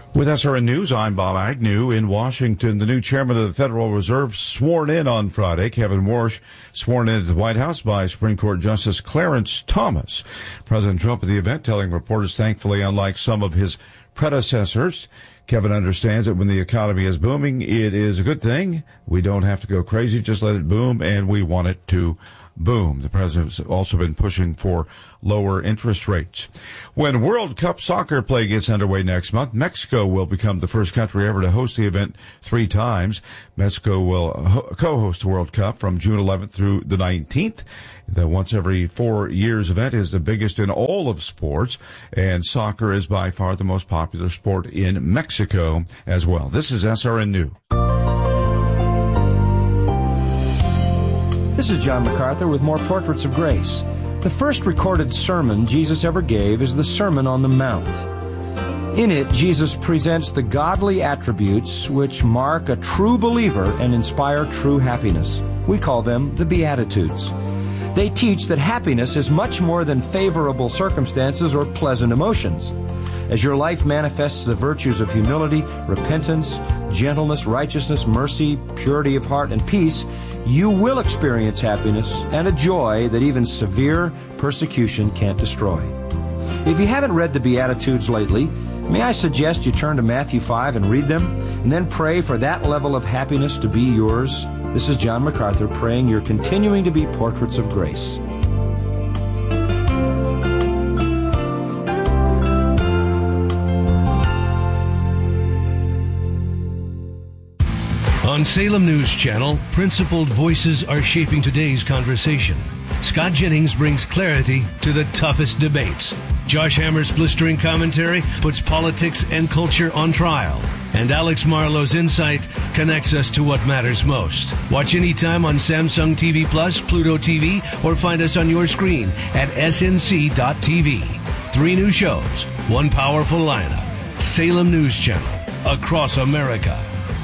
With SRN News, I'm Bob Agnew in Washington. The new chairman of the Federal Reserve sworn in on Friday. Kevin Warsh sworn in at the White House by Supreme Court Justice Clarence Thomas. President Trump at the event telling reporters, thankfully, unlike some of his predecessors, Kevin understands that when the economy is booming, it is a good thing. We don't have to go crazy, just let it boom, and we want it to boom. The president's also been pushing for lower interest rates. When World Cup soccer play gets underway next month, Mexico will become the first country ever to host the event 3 times. Mexico will co-host the World Cup from June 11th through the 19th. The once every 4 years event is the biggest in all of sports, and soccer is by far the most popular sport in Mexico as well. This is SRN News. This is John MacArthur with more Portraits of Grace. The first recorded sermon Jesus ever gave is the Sermon on the Mount. In it, Jesus presents the godly attributes which mark a true believer and inspire true happiness. We call them the Beatitudes. They teach that happiness is much more than favorable circumstances or pleasant emotions. As your life manifests the virtues of humility, repentance, gentleness, righteousness, mercy, purity of heart, and peace, you will experience happiness and a joy that even severe persecution can't destroy. If you haven't read the Beatitudes lately, may I suggest you turn to Matthew 5 and read them, and then pray for that level of happiness to be yours. This is John MacArthur praying you're continuing to be portraits of grace. On Salem News Channel, principled voices are shaping today's conversation. Scott Jennings brings clarity to the toughest debates. Josh Hammer's blistering commentary puts politics and culture on trial. And Alex Marlowe's insight connects us to what matters most. Watch anytime on Samsung TV Plus, Pluto TV, or find us on your screen at snc.tv. 3 new shows, 1 powerful lineup. Salem News Channel, across America.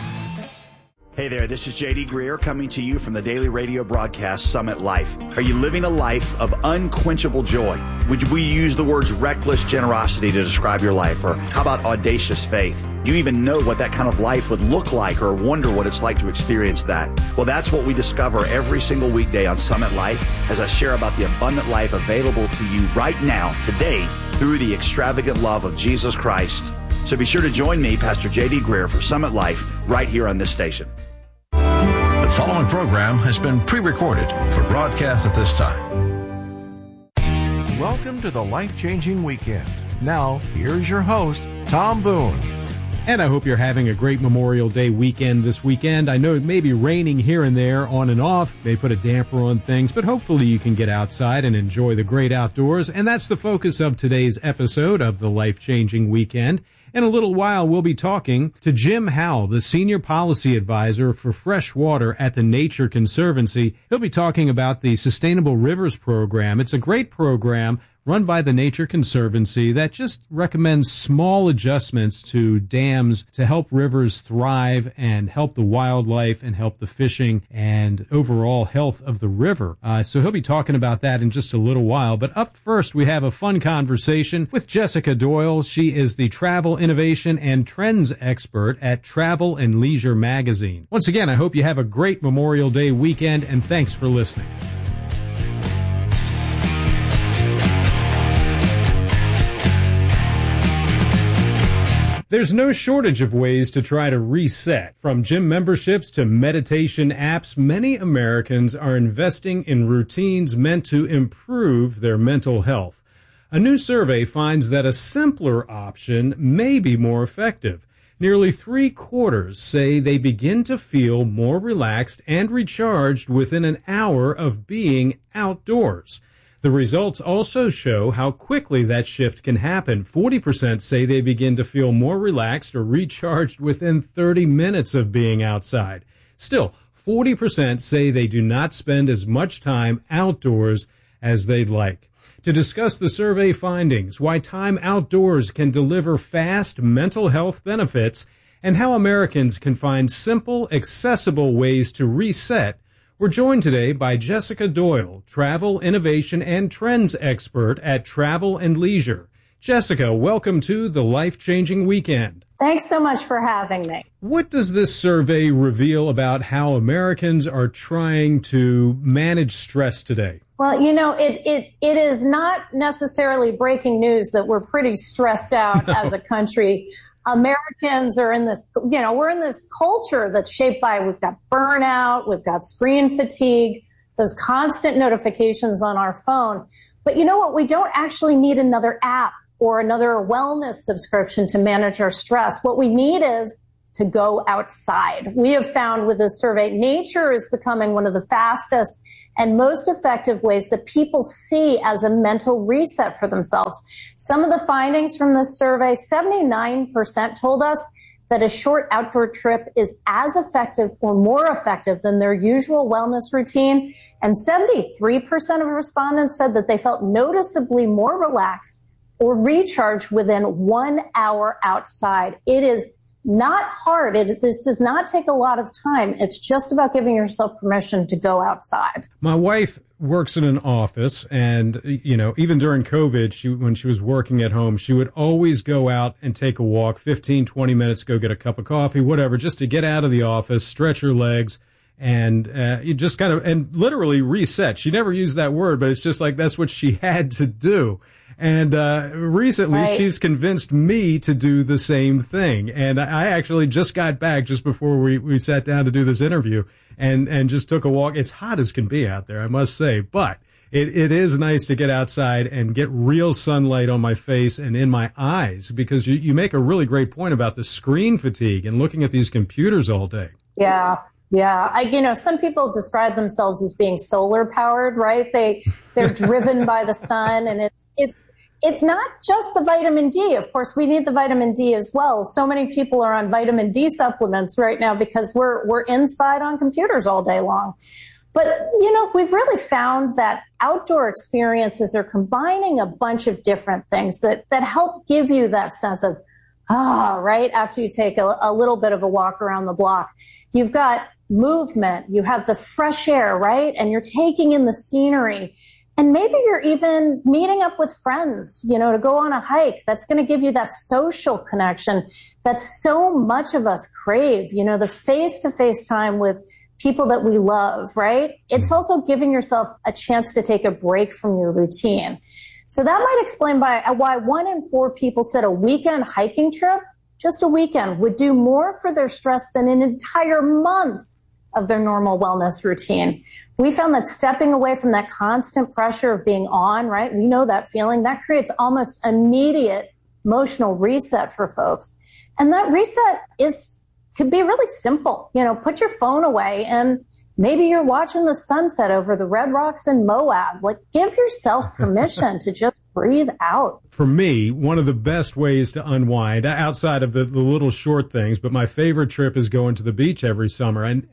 Hey there, this is J.D. Greer coming to you from the daily radio broadcast Summit Life. Are you living a life of unquenchable joy? Would we use the words reckless generosity to describe your life? Or how about audacious faith? Do you even know what that kind of life would look like or wonder what it's like to experience that? Well, that's what we discover every single weekday on Summit Life as I share about the abundant life available to you right now, today, through the extravagant love of Jesus Christ. So be sure to join me, Pastor J.D. Greer, for Summit Life right here on this station. The following program has been pre-recorded for broadcast at this time. Welcome to the Life-Changing Weekend. Now, here's your host, Tom Boone. And I hope you're having a great Memorial Day weekend this weekend. I know it may be raining here and there, on and off, may put a damper on things, but hopefully you can get outside and enjoy the great outdoors. And that's the focus of today's episode of the Life-Changing Weekend. In a little while, we'll be talking to Jim Howell, the Senior Policy Advisor for Fresh Water at the Nature Conservancy. He'll be talking about the Sustainable Rivers Program. It's a great program run by the Nature Conservancy that just recommends small adjustments to dams to help rivers thrive and help the wildlife and help the fishing and overall health of the river. So he'll be talking about that in just a little while. But up first, we have a fun conversation with Jessica Doyle. She is the travel innovation and trends expert at Travel and Leisure magazine. Once again, I hope you have a great Memorial Day weekend, and thanks for listening. There's no shortage of ways to try to reset. From gym memberships to meditation apps, many Americans are investing in routines meant to improve their mental health. A new survey finds that a simpler option may be more effective. Nearly 3/4 say they begin to feel more relaxed and recharged within an hour of being outdoors. The results also show how quickly that shift can happen. 40% say they begin to feel more relaxed or recharged within 30 minutes of being outside. Still, 40% say they do not spend as much time outdoors as they'd like. To discuss the survey findings, why time outdoors can deliver fast mental health benefits, and how Americans can find simple, accessible ways to reset, we're joined today by Jessica Doyle, travel, innovation, and trends expert at Travel and Leisure. Jessica, welcome to the Life-Changing Weekend. Thanks so much for having me. What does this survey reveal about how Americans are trying to manage stress today? Well, it is not necessarily breaking news that we're pretty stressed out as a country. Americans are in this, we're in this culture that's shaped by, we've got burnout, we've got screen fatigue, those constant notifications on our phone. But you know what? We don't actually need another app or another wellness subscription to manage our stress. What we need is to go outside. We have found with this survey, nature is becoming one of the fastest and most effective ways that people see as a mental reset for themselves. Some of the findings from this survey, 79% told us that a short outdoor trip is as effective or more effective than their usual wellness routine. And 73% of respondents said that they felt noticeably more relaxed or recharged within 1 hour outside. It is not hard. This does not take a lot of time. It's just about giving yourself permission to go outside. My wife works in an office, and, even during COVID, when she was working at home, she would always go out and take a walk, 15, 20 minutes, go get a cup of coffee, whatever, just to get out of the office, stretch her legs, and you just and literally reset. She never used that word, but it's just like that's what she had to do. And recently, she's convinced me to do the same thing. And I actually just got back just before we sat down to do this interview and just took a walk. It's hot as can be out there, I must say. But it is nice to get outside and get real sunlight on my face and in my eyes, because you make a really great point about the screen fatigue and looking at these computers all day. Yeah. Yeah. Some people describe themselves as being solar powered, right? They're driven by the sun, and it's not just the vitamin D. Of course, we need the vitamin D as well. So many people are on vitamin D supplements right now because we're inside on computers all day long. But, we've really found that outdoor experiences are combining a bunch of different things that help give you that sense of, right after you take a little bit of a walk around the block. You've got movement, you have the fresh air, right? And you're taking in the scenery. And maybe you're even meeting up with friends, to go on a hike. That's going to give you that social connection that so much of us crave, the face-to-face time with people that we love, right? It's also giving yourself a chance to take a break from your routine. So that might explain why 1 in 4 people said a weekend hiking trip, just a weekend, would do more for their stress than an entire month of their normal wellness routine. We found that stepping away from that constant pressure of being on, right? We know that feeling. That creates almost immediate emotional reset for folks. And that reset could be really simple. Put your phone away and maybe you're watching the sunset over the Red Rocks in Moab. Give yourself permission to just breathe out. For me, one of the best ways to unwind, outside of the little short things, but my favorite trip is going to the beach every summer. And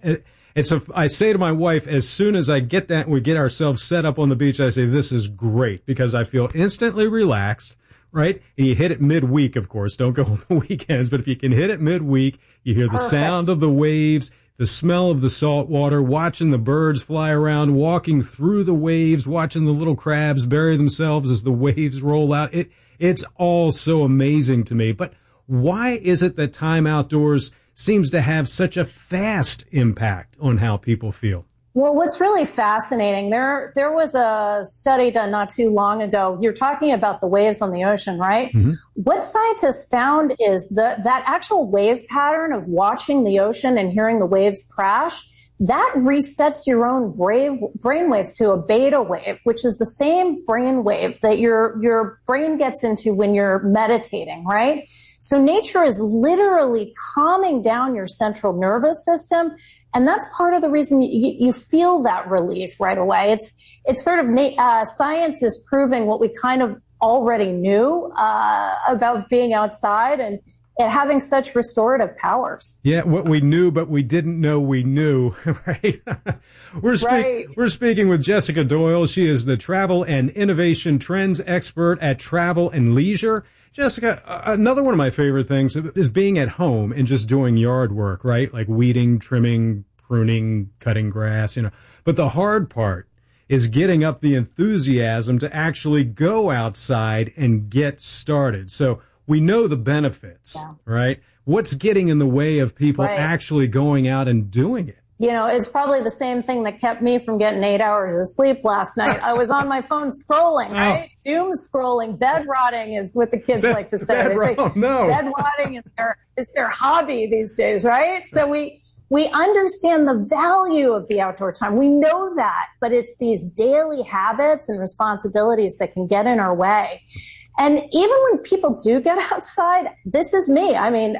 I say to my wife, as soon as I get that, we get ourselves set up on the beach, I say, this is great, because I feel instantly relaxed, right? And you hit it midweek, of course. Don't go on the weekends, but if you can hit it midweek, you hear the sound of the waves, the smell of the salt water, watching the birds fly around, walking through the waves, watching the little crabs bury themselves as the waves roll out. It's all so amazing to me. But why is it that time outdoors seems to have such a fast impact on how people feel? Well, what's really fascinating, there was a study done not too long ago. You're talking about the waves on the ocean, right? Mm-hmm. What scientists found is that actual wave pattern of watching the ocean and hearing the waves crash, that resets your own brain waves to a beta wave, which is the same brain wave that your brain gets into when you're meditating, right? So nature is literally calming down your central nervous system. And that's part of the reason you feel that relief right away. It's sort of, science is proving what we kind of already knew, about being outside and having such restorative powers. Yeah, what we knew, but we didn't know we knew, right? We're speaking with Jessica Doyle. She is the travel and innovation trends expert at Travel and Leisure. Jessica, another one of my favorite things is being at home and just doing yard work, right? Like weeding, trimming, pruning, cutting grass, But the hard part is getting up the enthusiasm to actually go outside and get started. So we know the benefits, right? What's getting in the way of people actually going out and doing it? You know, it's probably the same thing that kept me from getting 8 hours of sleep last night. I was on my phone scrolling, right? Doom scrolling. Bed rotting is what the kids like to say. They say bed rotting is their hobby these days, right? So we understand the value of the outdoor time. We know that, but it's these daily habits and responsibilities that can get in our way. And even when people do get outside, this is me. I mean,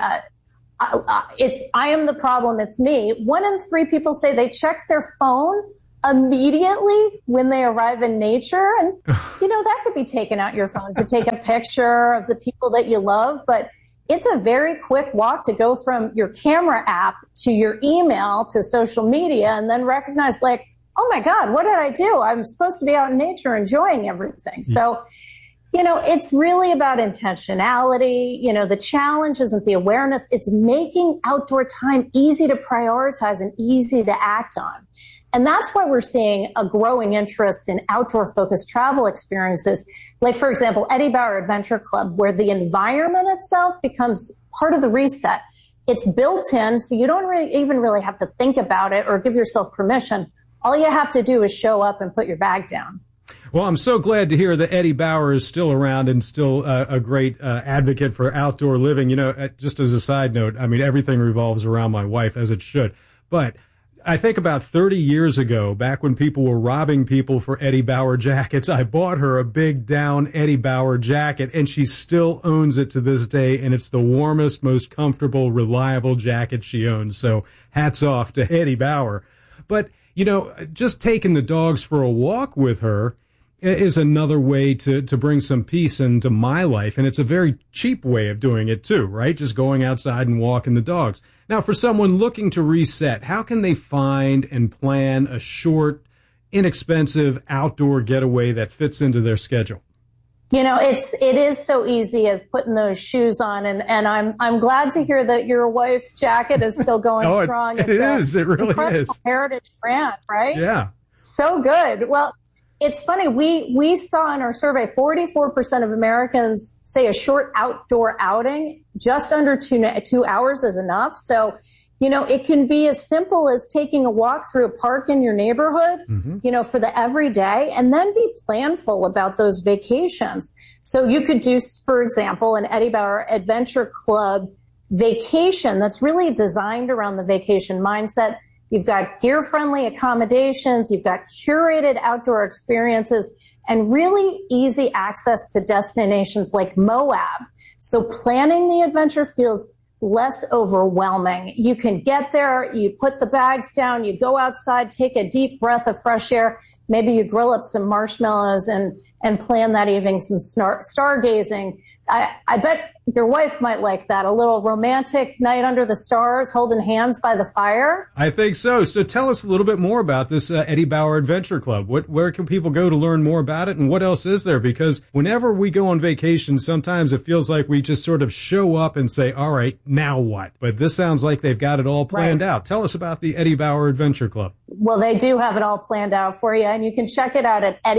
I am the problem. It's me. 1 in 3 people say they check their phone immediately when they arrive in nature. And, you know, that could be taking out your phone to take a picture of the people that you love. But it's a very quick walk to go from your camera app to your email to social media and then recognize like, oh my God, what did I do? I'm supposed to be out in nature enjoying everything. So, you know, it's really about intentionality. You know, the challenge isn't the awareness. It's making outdoor time easy to prioritize and easy to act on. And that's why we're seeing a growing interest in outdoor-focused travel experiences. Like, for example, Eddie Bauer Adventure Club, where the environment itself becomes part of the reset. It's built in, so you don't even really have to think about it or give yourself permission. All you have to do is show up and put your bag down. Well, I'm so glad to hear that Eddie Bauer is still around and still a great advocate for outdoor living. You know, just as a side note, I mean, everything revolves around my wife, as it should. But I think about 30 years ago, back when people were robbing people for Eddie Bauer jackets, I bought her a big down Eddie Bauer jacket, and she still owns it to this day, and it's the warmest, most comfortable, reliable jacket she owns. So hats off to Eddie Bauer. But, you know, just taking the dogs for a walk with her is another way to bring some peace into my life. And it's a very cheap way of doing it too, right? Just going outside and walking the dogs. Now, for someone looking to reset, how can they find and plan a short, inexpensive outdoor getaway that fits into their schedule? You know, it is so easy as putting those shoes on, and I'm glad to hear that your wife's jacket is still going strong. It really is. Heritage brand, right? Yeah. So good. Well, it's funny. We saw in our survey 44% of Americans say a short outdoor outing just under 2 hours is enough. So, you know, it can be as simple as taking a walk through a park in your neighborhood, you know, for the everyday, and then be planful about those vacations. So you could do, for example, an Eddie Bauer Adventure Club vacation that's really designed around the vacation mindset. You've got gear-friendly accommodations, you've got curated outdoor experiences, and really easy access to destinations like Moab. So planning the adventure feels less overwhelming. You can get there, you put the bags down, you go outside, take a deep breath of fresh air, maybe you grill up some marshmallows and plan that evening some stargazing. I bet your wife might like that, a little romantic night under the stars, holding hands by the fire. I think so. So tell us a little bit more about this Eddie Bauer Adventure Club. Where can people go to learn more about it, and what else is there? Because whenever we go on vacation, sometimes it feels like we just sort of show up and say, all right, now what? But this sounds like they've got it all planned out. Tell us about the Eddie Bauer Adventure Club. Well, they do have it all planned out for you, and you can check it out at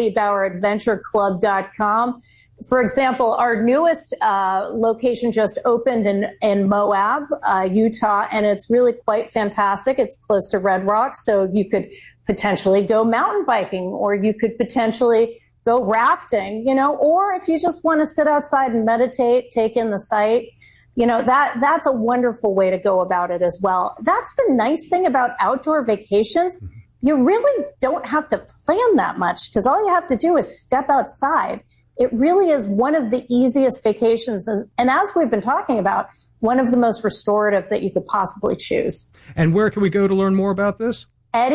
EddieBauerAdventureClub.com. For example, our newest location just opened in Moab, Utah, and it's really quite fantastic. It's close to Red Rock, so you could potentially go mountain biking, or you could potentially go rafting, you know, or if you just want to sit outside and meditate, take in the sight, you know, that's a wonderful way to go about it as well. That's the nice thing about outdoor vacations. You really don't have to plan that much, because all you have to do is step outside. It really is one of the easiest vacations. And as we've been talking about, one of the most restorative that you could possibly choose. And where can we go to learn more about this?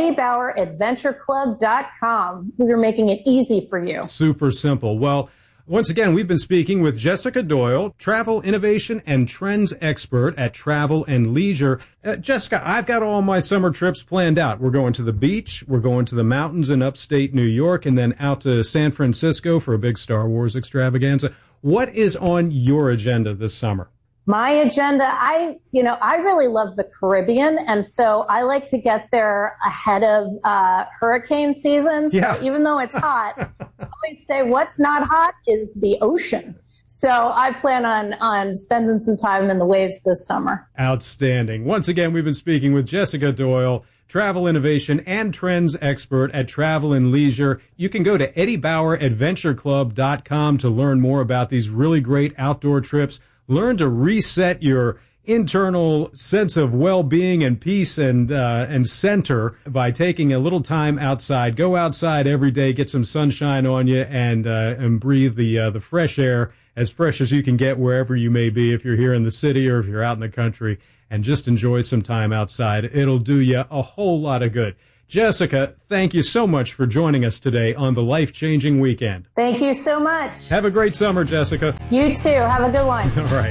EddieBauerAdventureClub.com. We're making it easy for you. Super simple. Well, once again, we've been speaking with Jessica Doyle, travel innovation and trends expert at Travel and Leisure. Jessica, I've got all my summer trips planned out. We're going to the beach, we're going to the mountains in upstate New York, and then out to San Francisco for a big Star Wars extravaganza. What is on your agenda this summer? My agenda, I really love the Caribbean, and so I like to get there ahead of hurricane season. So even though it's hot, I always say what's not hot is the ocean. So I plan on spending some time in the waves this summer. Outstanding. Once again, we've been speaking with Jessica Doyle, travel innovation and trends expert at Travel and Leisure. You can go to EddieBauerAdventureClub.com to learn more about these really great outdoor trips. Learn to reset your internal sense of well-being and peace and center by taking a little time outside. Go outside every day, get some sunshine on you, and breathe the fresh air, as fresh as you can get wherever you may be, if you're here in the city or if you're out in the country, and just enjoy some time outside. It'll do you a whole lot of good. Jessica, thank you so much for joining us today on the Life-Changing Weekend. Thank you so much. Have a great summer, Jessica. You too. Have a good one. All right.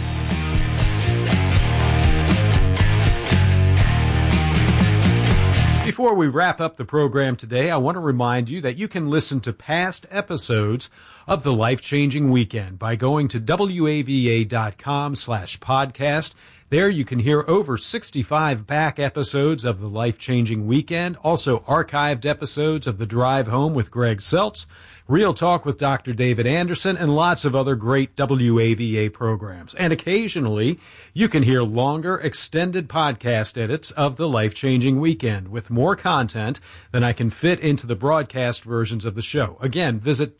Before we wrap up the program today, I want to remind you that you can listen to past episodes of the Life-Changing Weekend by going to wava.com/podcast. There you can hear over 65 back episodes of the Life-Changing Weekend, also archived episodes of The Drive Home with Greg Seltz, Real Talk with Dr. David Anderson, and lots of other great WAVA programs. And occasionally, you can hear longer, extended podcast edits of the Life-Changing Weekend with more content than I can fit into the broadcast versions of the show. Again, visit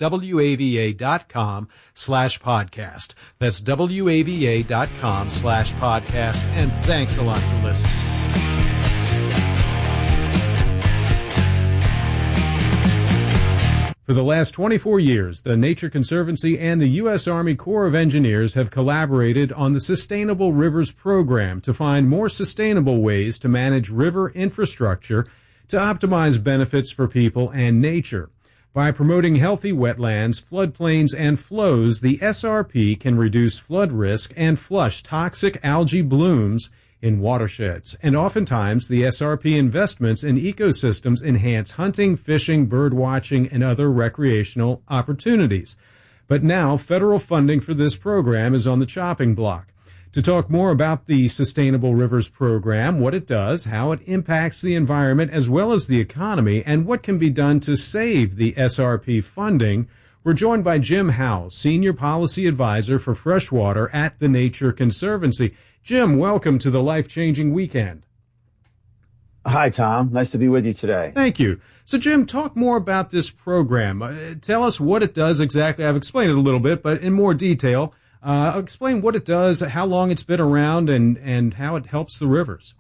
WAVA.com/podcast. That's WAVA.com/podcast. And thanks a lot for listening. For the last 24 years, the Nature Conservancy and the U.S. Army Corps of Engineers have collaborated on the Sustainable Rivers Program to find more sustainable ways to manage river infrastructure to optimize benefits for people and nature. By promoting healthy wetlands, floodplains, and flows, the SRP can reduce flood risk and flush toxic algae blooms in watersheds. And oftentimes, the SRP investments in ecosystems enhance hunting, fishing, bird watching, and other recreational opportunities. But now, federal funding for this program is on the chopping block. To talk more about the Sustainable Rivers Program, what it does, how it impacts the environment as well as the economy, and what can be done to save the SRP funding, we're joined by Jim Howell, Senior Policy Advisor for Freshwater at the Nature Conservancy. Jim, welcome to the Life-Changing Weekend. Hi, Tom. Nice to be with you today. Thank you. So, Jim, talk more about this program. Tell us what it does exactly. I've explained it a little bit, but in more detail, explain what it does, how long it's been around, and how it helps the rivers.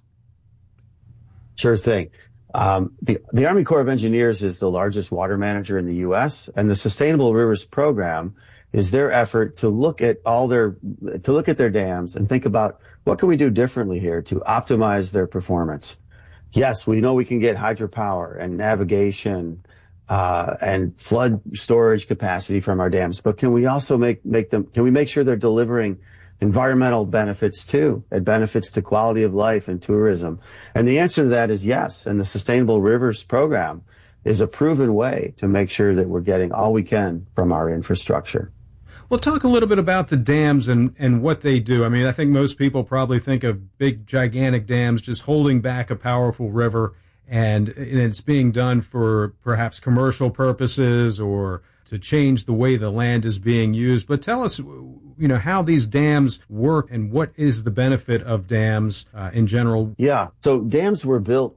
Sure thing. The Army Corps of Engineers is the largest water manager in the U.S., and the Sustainable Rivers Program is their effort to look at their dams and think about what can we do differently here to optimize their performance. Yes, we know we can get hydropower and navigation and flood storage capacity from our dams, but can we also make sure they're delivering environmental benefits too, and benefits to quality of life and tourism? And the answer to that is yes. And the Sustainable Rivers Program is a proven way to make sure that we're getting all we can from our infrastructure. Well, talk a little bit about the dams and what they do. I mean, I think most people probably think of big, gigantic dams just holding back a powerful river, and it's being done for perhaps commercial purposes or to change the way the land is being used. But tell us, how these dams work and what is the benefit of dams in general. Yeah. So dams were built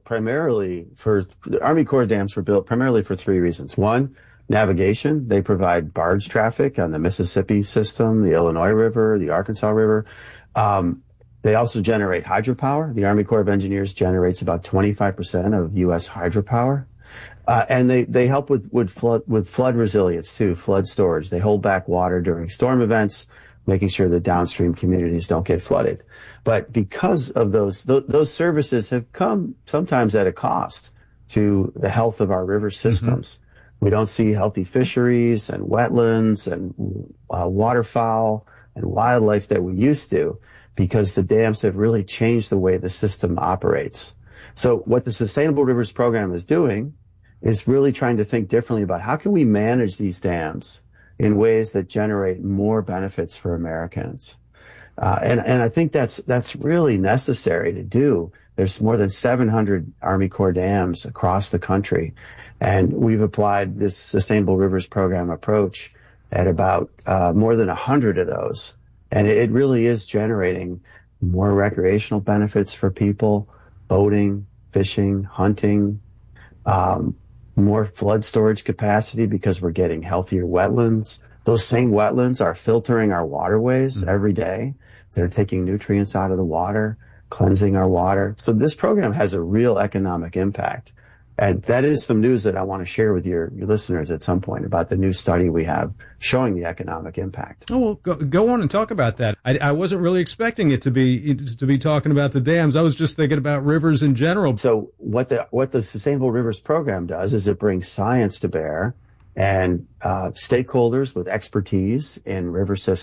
the Army Corps dams were built primarily for three reasons. One, navigation. They provide barge traffic on the Mississippi system, the Illinois River, the Arkansas River. They also generate hydropower. The Army Corps of Engineers generates about 25% of U.S. hydropower. And they help with flood resilience too, flood storage. They hold back water during storm events, making sure that downstream communities don't get flooded. But because of those services have come sometimes at a cost to the health of our river systems. Mm-hmm. We don't see healthy fisheries and wetlands and waterfowl and wildlife that we used to, because the dams have really changed the way the system operates. So what the Sustainable Rivers Program is doing is really trying to think differently about how can we manage these dams in ways that generate more benefits for Americans. And I think that's really necessary to do. There's more than 700 Army Corps dams across the country. And we've applied this Sustainable Rivers Program approach at about more than 100 of those. And it really is generating more recreational benefits for people, boating, fishing, hunting, more flood storage capacity because we're getting healthier wetlands. Those same wetlands are filtering our waterways every day. They're taking nutrients out of the water, cleansing our water. So this program has a real economic impact. And that is some news that I want to share with your listeners at some point about the new study we have showing the economic impact. Oh, well, go on and talk about that. I wasn't really expecting it to be talking about the dams. I was just thinking about rivers in general. So what the Sustainable Rivers Program does is it brings science to bear and stakeholders with expertise in river systems